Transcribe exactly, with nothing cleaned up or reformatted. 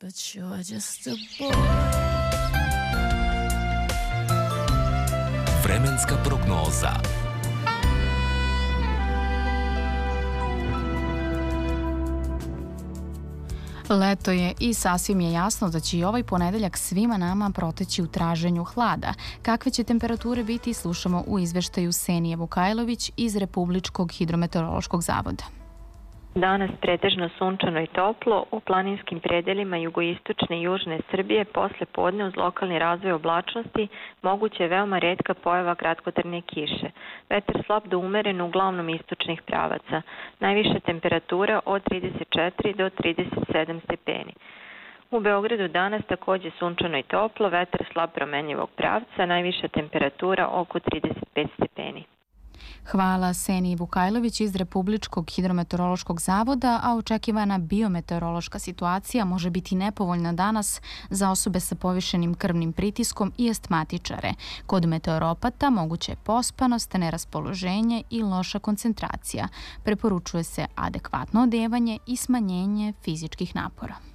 but you're just a boy. Vremenska prognoza. Leto je i sasvim je jasno da će i ovaj ponedeljak svima nama proteći u traženju hlada. Kakve će temperature biti, slušamo u izveštaju Senije Vukajlović iz Republičkog hidrometeorološkog zavoda. Danas pretežno sunčano i toplo, u planinskim predelima jugoistočne i južne Srbije posle podne uz lokalni razvoj oblačnosti moguće je veoma retka pojava kratkotrajne kiše. Vetar slab do umeren uglavnom istočnih pravaca. Najviša temperatura od trideset četiri do trideset sedam stepeni. U Beogradu danas takođe sunčano i toplo, vetar slab promenjivog pravca, najviša temperatura oko trideset pet stepeni. Hvala Seniji Vukajlović iz Republičkog hidrometeorološkog zavoda, a očekivana biometeorološka situacija može biti nepovoljna danas za osobe sa povišenim krvnim pritiskom i astmatičare. Kod meteoropata moguće je pospanost, neraspoloženje i loša koncentracija. Preporučuje se adekvatno odevanje i smanjenje fizičkih napora.